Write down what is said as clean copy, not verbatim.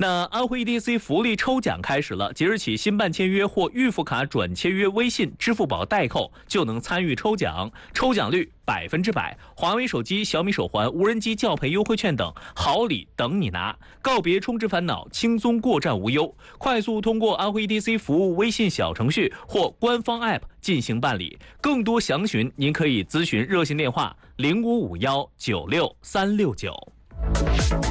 那安徽 EDC 福利抽奖开始了，即日起新办签约或预付卡转签约微信、支付宝代扣就能参与抽奖，抽奖率100%，华为手机、小米手环、无人机教培优惠券等好礼等你拿，告别充值烦恼，轻松过站无忧。快速通过安徽 EDC 服务微信小程序或官方 App 进行办理。更多详询，您可以咨询热线电话0551963669。